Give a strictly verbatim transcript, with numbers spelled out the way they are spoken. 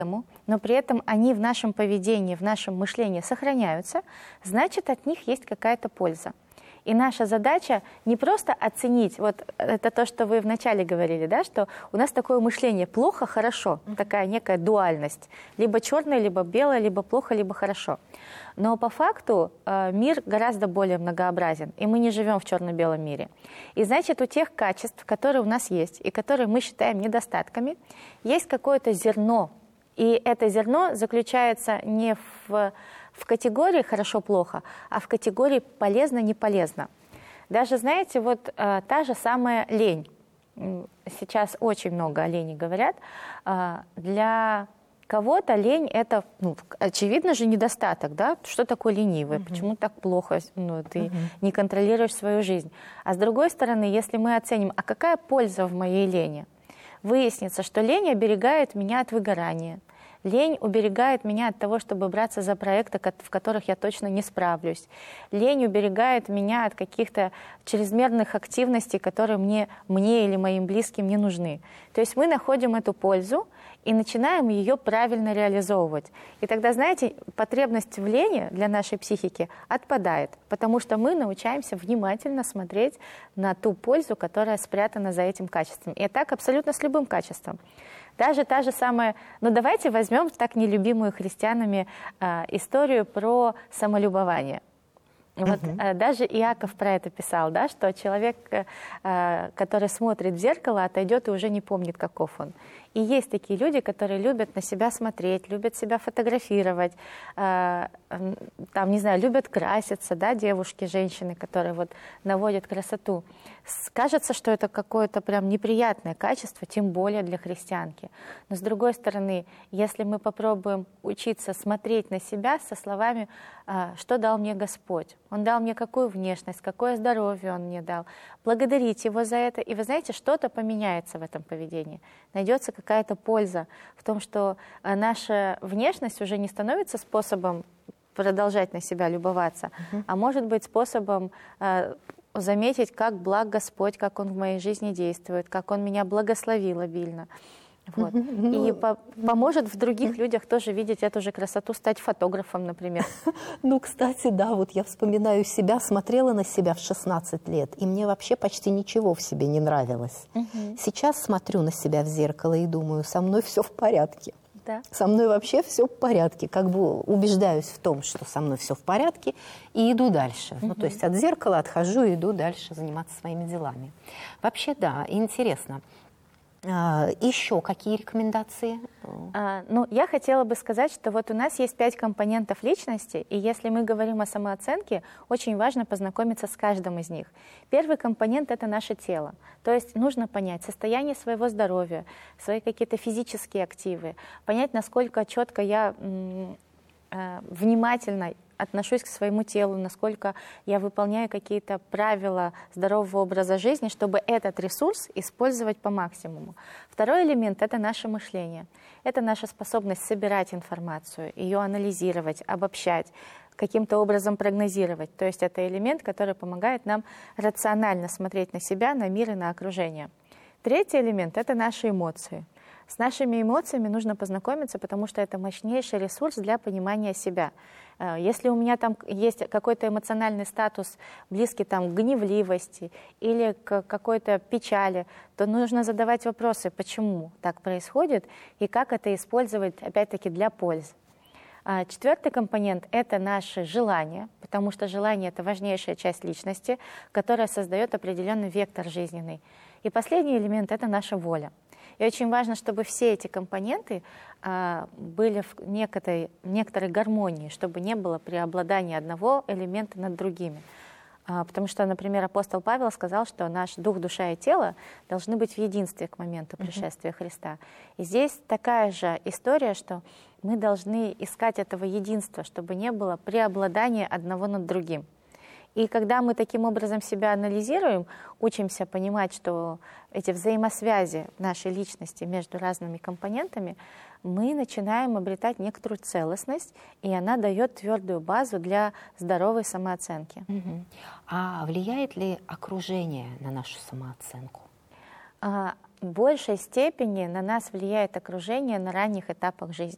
но при этом они в нашем поведении, в нашем мышлении сохраняются, значит, от них есть какая-то польза. И наша задача не просто оценить, вот это то, что вы вначале говорили, да, что у нас такое мышление плохо, хорошо, такая некая дуальность, либо черное, либо белое, либо плохо, либо хорошо. Но по факту э, мир гораздо более многообразен, и мы не живем в черно-белом мире. И значит, у тех качеств, которые у нас есть, и которые мы считаем недостатками, есть какое-то зерно. И это зерно заключается не в, в категории «хорошо-плохо», а в категории «полезно-неполезно». Даже, знаете, вот э, та же самая лень. Сейчас очень много о лени говорят. Э, для кого-то лень – это, ну, очевидно же, недостаток, да? Что такое ленивый? Uh-huh. Почему так плохо? Ну, ты uh-huh. не контролируешь свою жизнь. А с другой стороны, если мы оценим, а какая польза в моей лени? Выяснится, что лень оберегает меня от выгорания. Лень уберегает меня от того, чтобы браться за проекты, в которых я точно не справлюсь. Лень уберегает меня от каких-то чрезмерных активностей, которые мне, мне или моим близким не нужны. То есть мы находим эту пользу и начинаем ее правильно реализовывать. И тогда, знаете, потребность в лени для нашей психики отпадает, потому что мы научаемся внимательно смотреть на ту пользу, которая спрятана за этим качеством. И так абсолютно с любым качеством. Даже та же самая, ну давайте возьмем так нелюбимую христианами э, историю про самолюбование. Вот uh-huh. э, даже Иаков про это писал, да, что человек, э, который смотрит в зеркало, отойдет и уже не помнит, каков он. И есть такие люди, которые любят на себя смотреть, любят себя фотографировать, э, э, там, не знаю, любят краситься, да, девушки, женщины, которые вот наводят красоту. Кажется, что это какое-то прям неприятное качество, тем более для христианки. Но с другой стороны, если мы попробуем учиться смотреть на себя со словами, э, что дал мне Господь, Он дал мне какую внешность, какое здоровье Он мне дал, благодарить Его за это, и вы знаете, что-то поменяется в этом поведении. Найдется какая-то польза в том, что наша внешность уже не становится способом продолжать на себя любоваться, uh-huh. а может быть способом э, заметить, как благ Господь, как Он в моей жизни действует, как Он меня благословил обильно. Вот. Uh-huh. И по- поможет в других людях тоже видеть эту же красоту, стать фотографом, например. Ну, кстати, да, вот я вспоминаю себя, смотрела на себя в шестнадцать лет, и мне вообще почти ничего в себе не нравилось. Uh-huh. Сейчас смотрю на себя в зеркало и думаю, со мной все в порядке. Да. Со мной вообще все в порядке. Как бы убеждаюсь в том, что со мной все в порядке, и иду дальше. Uh-huh. Ну, то есть от зеркала отхожу и иду дальше заниматься своими делами. Вообще, да, интересно. А, еще какие рекомендации? А, ну, я хотела бы сказать, что вот у нас есть пять компонентов личности, и если мы говорим о самооценке, очень важно познакомиться с каждым из них. Первый компонент – это наше тело. То есть нужно понять состояние своего здоровья, свои какие-то физические активы, понять, насколько четко я м, э, внимательно отношусь к своему телу, насколько я выполняю какие-то правила здорового образа жизни, чтобы этот ресурс использовать по максимуму. Второй элемент – это наше мышление. Это наша способность собирать информацию, ее анализировать, обобщать, каким-то образом прогнозировать. То есть это элемент, который помогает нам рационально смотреть на себя, на мир и на окружение. Третий элемент – это наши эмоции. С нашими эмоциями нужно познакомиться, потому что это мощнейший ресурс для понимания себя. Если у меня там есть какой-то эмоциональный статус, близкий там, к гневливости или к какой-то печали, то нужно задавать вопросы, почему так происходит и как это использовать, опять-таки, для пользы. Четвертый компонент – это наши желания, потому что желание – это важнейшая часть личности, которая создает определенный вектор жизненный. И последний элемент – это наша воля. И очень важно, чтобы все эти компоненты а, были в некоторой, некоторой гармонии, чтобы не было преобладания одного элемента над другими. А, потому что, например, апостол Павел сказал, что наш дух, душа и тело должны быть в единстве к моменту пришествия Христа. И здесь такая же история, что мы должны искать этого единства, чтобы не было преобладания одного над другим. И когда мы таким образом себя анализируем, учимся понимать, что эти взаимосвязи нашей личности между разными компонентами, мы начинаем обретать некоторую целостность, и она дает твердую базу для здоровой самооценки. Угу. А влияет ли окружение на нашу самооценку? А, в большей степени на нас влияет окружение на ранних этапах жизни.